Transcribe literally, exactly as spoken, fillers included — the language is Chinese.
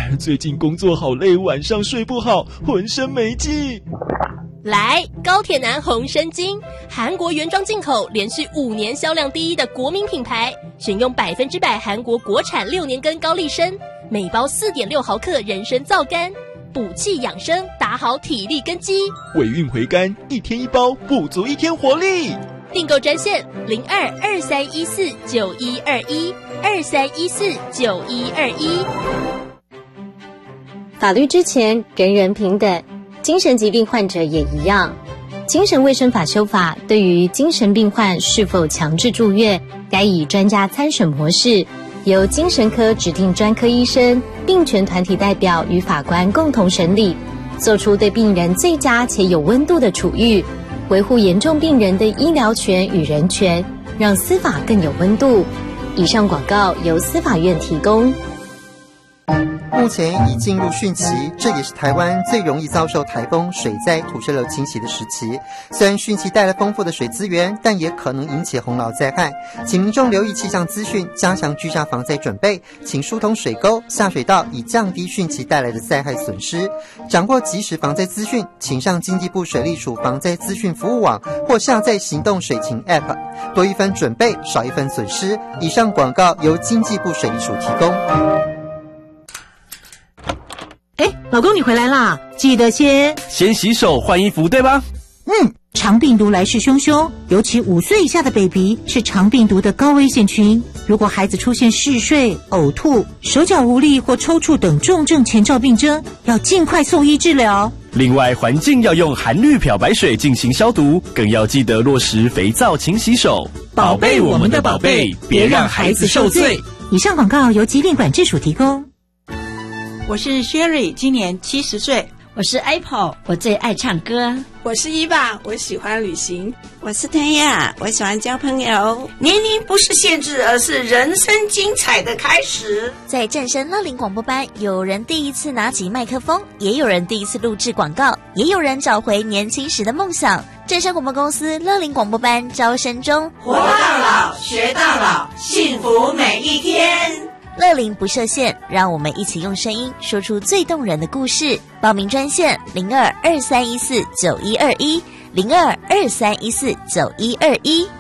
最近工作好累，晚上睡不好，浑身没劲。 来，高铁男红参精，韩国原装进口，连续五年销量第一的国民品牌，选用百分之百韩国国产六年根高丽参，每包 四点六毫克人参皂苷，补气养生，打好体力根基。 尾韵回甘，一天一包，补足一天活力。 订购专线零二二三一四九一二一二三一四九一二一。 法律之前人人平等，精神疾病患者也一样。精神卫生法修法对于精神病患是否强制住院，该以专家参审模式，由精神科指定专科医生、病权团体代表与法官共同审理，做出对病人最佳且有温度的处遇，维护严重病人的医疗权与人权，让司法更有温度。以上广告由司法院提供。 目前已进入汛期，这也是台湾最容易遭受台风、水灾、土石流侵袭的时期。虽然汛期带来丰富的水资源，但也可能引起洪涝灾害，请民众留意气象资讯，加强居家防灾准备，请疏通水沟、下水道，以降低汛期带来的灾害损失。掌握即时防灾资讯，请上经济部水利署防灾资讯服务网或下载行动水情 App， 多一分准备，少一分损失。以上广告由经济部水利署提供。 哎，老公你回来啦，记得先先洗手换衣服，对吧？ 嗯，肠病毒来势汹汹，尤其五岁以下的 baby 是肠病毒的高危险群。如果孩子出现嗜睡、呕吐、手脚无力或抽搐等重症前兆病征，要尽快送医治疗。 另外，环境要用含氯漂白水进行消毒，更要记得落实肥皂勤洗手， 宝贝我们的宝贝，别让孩子受罪。以上广告由疾病管制署提供。 我是 Sherry， 今年七十岁。 我是 Apple， 我最爱唱歌。 我是伊爸，我喜欢旅行。 我是天亚，我喜欢交朋友。 年龄不是限制，而是人生精彩的开始。 在正声乐龄广播班，有人第一次拿起麦克风，也有人第一次录制广告，也有人找回年轻时的梦想。正声广播公司乐龄广播班招生中， 活到老，学到老，幸福每一天。 乐龄不设限，让我们一起用声音说出最动人的故事。报名专线零二二三一四九一二一零二二三一四九一二一。